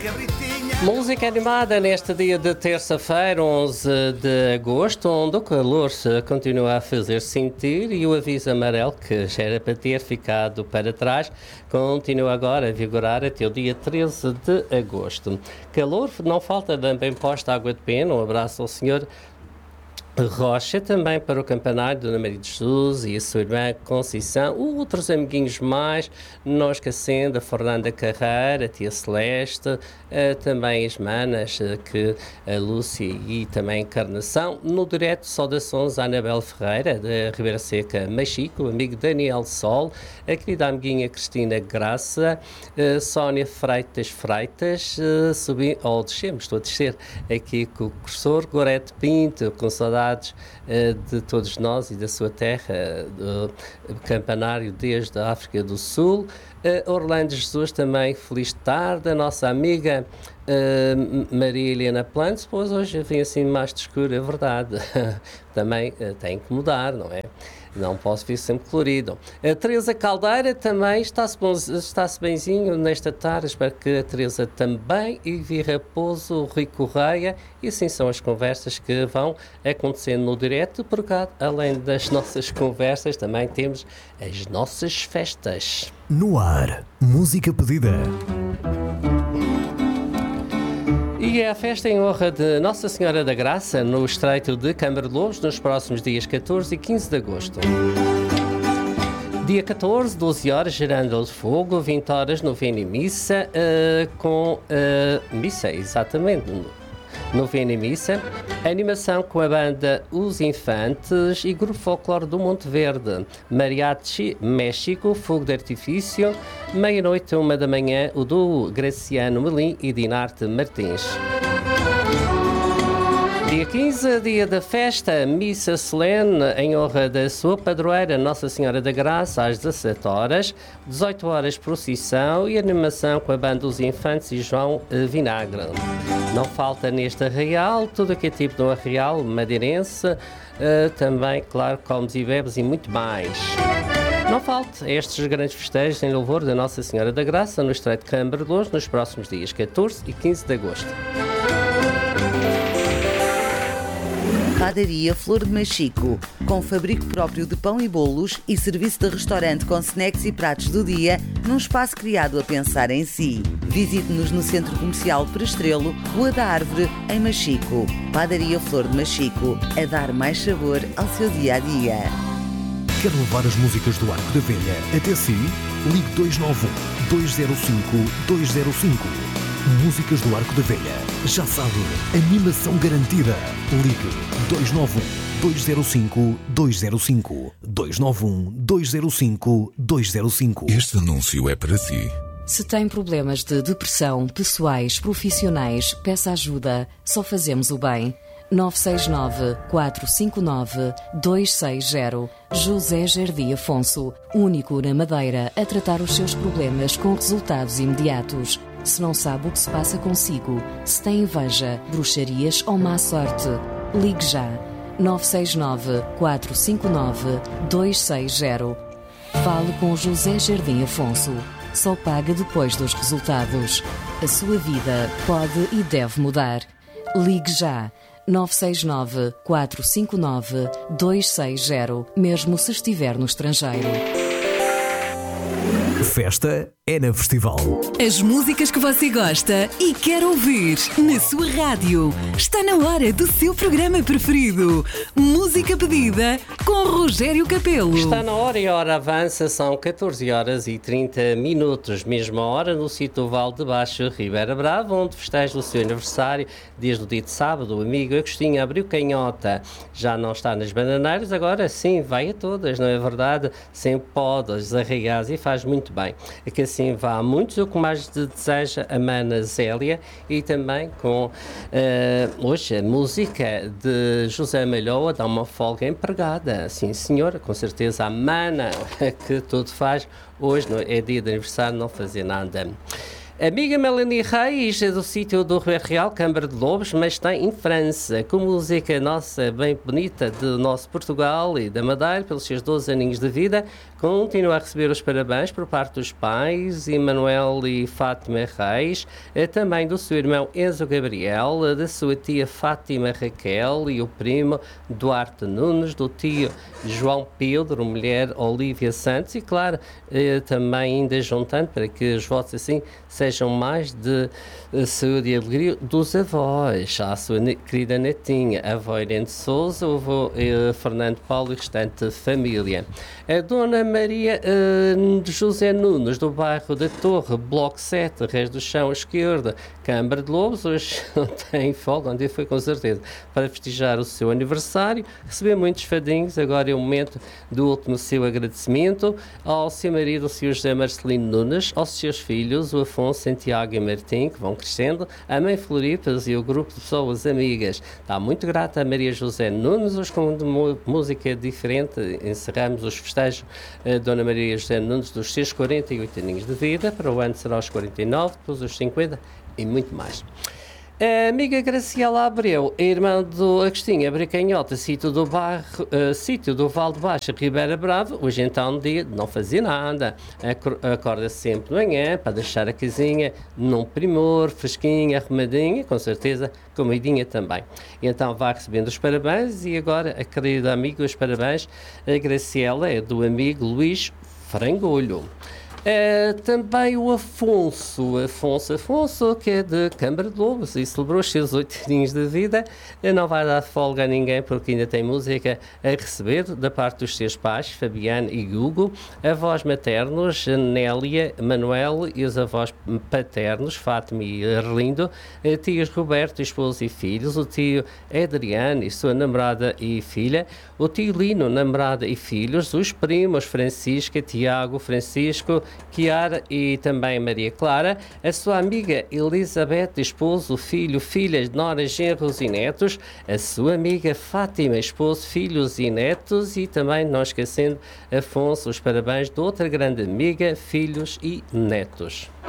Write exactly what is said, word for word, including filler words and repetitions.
Música animada neste dia de terça-feira, onze de agosto, onde o calor se continua a fazer sentir e o aviso amarelo, que já era para ter ficado para trás, continua agora a vigorar até o dia treze de agosto. Calor, não falta também posta água de pena. Um abraço ao senhor Rocha, também para o campanário Dona Maria de Jesus e a sua irmã Conceição, outros amiguinhos mais, nós Cacenda, Fernanda Carreira, a tia Celeste, eh, também as manas, eh, que a Lúcia e também a Encarnação. No direto, saudações a Anabel Ferreira, da Ribeira Seca, Machico, o amigo Daniel Sol, a querida amiguinha Cristina Graça, eh, Sónia Freitas Freitas, eh, subi, ou descemos, estou a descer aqui com o professor Gorete Pinto, com saudade de todos nós e da sua terra, do campanário desde a África do Sul. Uh, Orlando Jesus também, feliz tarde. A nossa amiga uh, Maria Helena Plantes, pois hoje vem assim mais de escuro, é verdade. Também uh, tem que mudar, não é? Não posso vir sempre colorido. A Teresa Caldeira também está-se, bom, está-se benzinho nesta tarde. Espero que a Teresa também. E Vi Raposo, Rui Correia. E assim são as conversas que vão acontecendo no direto. Por cá, além das nossas conversas, também temos as nossas festas. No ar, música pedida. E é a festa em honra de Nossa Senhora da Graça, no Estreito de Câmara de Lobos, nos próximos dias catorze e quinze de agosto. Dia catorze, doze horas, Gerando de Fogo, vinte horas, novena e missa, uh, com uh, missa, exatamente, novena e missa, animação com a banda Os Infantes e Grupo Folclore do Monte Verde, Mariachi México, Fogo de Artifício, meia-noite, uma da manhã, o duo Graciano Melim e Dinarte Martins. Dia quinze, dia da festa, missa solene em honra da sua padroeira Nossa Senhora da Graça, às dezassete horas, dezoito horas procissão e animação com a banda dos Infantes e João Vinagre. Não falta neste arraial tudo o que é tipo de um arraial madeirense, uh, também, claro, comes e bebes e muito mais. Não falte estes grandes festejos em louvor da Nossa Senhora da Graça no Estreito de Câmara de Lobos nos próximos dias catorze e quinze de agosto. Padaria Flor de Machico, com fabrico próprio de pão e bolos e serviço de restaurante com snacks e pratos do dia, num espaço criado a pensar em si. Visite-nos no Centro Comercial Prestrelo, Rua da Árvore, em Machico. Padaria Flor de Machico, a dar mais sabor ao seu dia-a-dia. Quer levar as músicas do Arco da Velha até si? Ligue dois nove um, dois zero cinco, dois zero cinco. Músicas do Arco da Velha. Já sabe, animação garantida. Ligue dois nove um, dois zero cinco, dois zero cinco. dois nove um, dois zero cinco, dois zero cinco. Este anúncio é para si. Se tem problemas de depressão, pessoais, profissionais, peça ajuda. Só fazemos o bem. nove seis nove, quatro cinco nove, dois seis zero. José Jardim Afonso, único na Madeira a tratar os seus problemas com resultados imediatos. Se não sabe o que se passa consigo, se tem inveja, bruxarias ou má sorte, ligue já. nove seis nove, quatro cinco nove, dois seis zero. Fale com José Jardim Afonso. Só paga depois dos resultados. A sua vida pode e deve mudar. Ligue já. nove seis nove, quatro cinco nove, dois seis zero, mesmo se estiver no estrangeiro. Festa é na Festival. As músicas que você gosta e quer ouvir na sua rádio. Está na hora do seu programa preferido. Música pedida com Rogério Capelo. Está na hora e a hora avança, são catorze horas e trinta minutos. Mesma hora no sítio Val de Baixo, Ribeira Brava, onde festeja o seu aniversário desde o dia de sábado. O amigo Agostinho abriu canhota. Já não está nas bananeiras, agora sim, vai a todas, não é verdade? Sem podas, arraiais e faz muito bem. É que assim vá a muitos, o que mais deseja a mana Zélia e também com uh, hoje a música de José Malhoa, dá uma folga empregada. Sim senhora, com certeza a mana que tudo faz. Hoje é dia de aniversário, não fazer nada. Amiga Melanie Reis, do sítio do Rio Real, Câmara de Lobos, mas está em França, com música nossa bem bonita do nosso Portugal e da Madeira, pelos seus doze aninhos de vida. Continua a receber os parabéns por parte dos pais, Emanuel e Fátima Reis, também do seu irmão Enzo Gabriel, da sua tia Fátima Raquel e o primo Duarte Nunes, do tio João Pedro, mulher Olívia Santos, e claro, também ainda juntando para que os votos assim sejam mais de saúde e alegria dos avós, a sua querida netinha, a avó Irene de Souza, o avô eh, Fernando Paulo e restante família. A dona Maria eh, José Nunes, do bairro da Torre, Bloco sete, Reis do Chão, esquerda, Câmara de Lobos, hoje tem folga, onde foi com certeza, para festejar o seu aniversário, receber muitos fadinhos, agora é o momento do último seu agradecimento ao seu marido, o senhor José Marcelino Nunes, aos seus filhos, o Afonso, Santiago e Martim, que vão crescendo, a mãe Floripas e o grupo de pessoas amigas. Está muito grata a Maria José Nunes, hoje com música diferente, encerramos os festejos a Dona Maria José Nunes dos seus quarenta e oito aninhos de vida, para o ano será os quarenta e nove, depois os cinquenta e muito mais. A amiga Graciela Abreu, irmã do Agostinho Abracanhota, sítio do, bairro, uh, sítio do Val de Baixa, Ribeira Brava, hoje então dia de não fazer nada, acorda sempre de manhã para deixar a casinha num primor, fresquinha, arrumadinha, com certeza comidinha também. E então vai recebendo os parabéns e agora a querida amiga, os parabéns, a Graciela é do amigo Luís Frangolho. É, também o Afonso, Afonso, Afonso, que é de Câmara de Lobos e celebrou os seus oito aninhos de vida. Não vai dar folga a ninguém porque ainda tem música a receber da parte dos seus pais, Fabiano e Hugo, avós maternos, Nélia, Manuel, e os avós paternos, Fátima e Arlindo, tios Roberto, esposo e filhos, o tio Adriano e sua namorada e filha, o tio Lino, namorada e filhos, os primos Francisca, Tiago, Francisco, Chiara e também Maria Clara, a sua amiga Elizabeth, esposo, filho, filhas, noras, genros e netos, a sua amiga Fátima, esposo, filhos e netos, e também, não esquecendo, Afonso, os parabéns de outra grande amiga, filhos e netos.